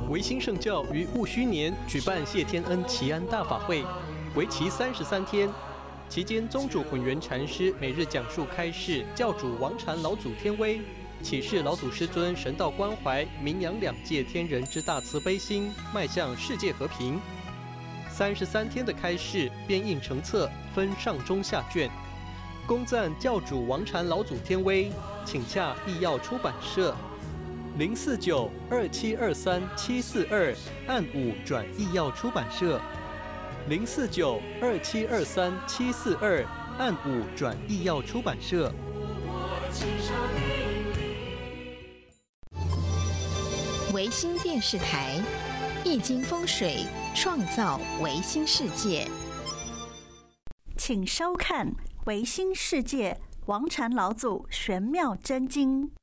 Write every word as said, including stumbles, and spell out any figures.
维新圣教于戊戌年举办谢天恩祈安大法会，为期三十三天。期间，宗主混元禅师每日讲述开示教主王禅老祖天威，启示老祖师尊神道关怀、名扬两界天人之大慈悲心，迈向世界和平。三十三天的开示编印成册，分上中下卷，恭赞教主王禅老祖天威，请洽义耀出版社。零四九二七二三七四二按五转义耀出版社，零四九二七二三七四二按五转义耀出版社。 维新电视台，易经风水创造维新世界， 请收看《维新世界王禅老祖玄妙真经》。